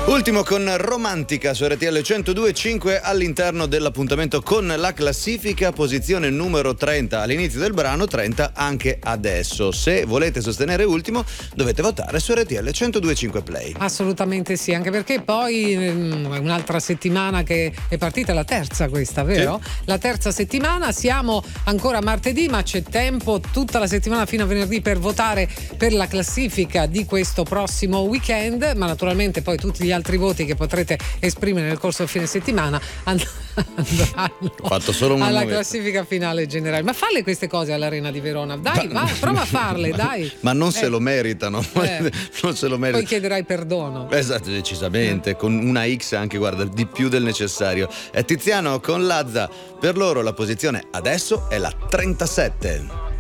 Ultimo con Romantica su RTL 102.5 all'interno dell'appuntamento con la classifica, posizione numero 30 all'inizio del brano, 30 anche adesso. Se volete sostenere Ultimo dovete votare su RTL 102.5 Play. Assolutamente sì, anche perché poi un'altra settimana che è partita, la terza questa, vero? Sì. La terza settimana, siamo ancora martedì ma c'è tempo tutta la settimana fino a venerdì per votare per la classifica di questo prossimo weekend, ma naturalmente poi tutti gli altri voti che potrete esprimere nel corso del fine settimana andranno fatto solo alla classifica finale generale. Ma falle queste cose all'Arena di Verona, dai, va, prova a farle, dai. Ma non se lo meritano, non se lo meritano. Poi chiederai perdono. Esatto, decisamente, con una X anche, guarda, di più del necessario. È Tiziano con Lazza, per loro la posizione adesso è la 37.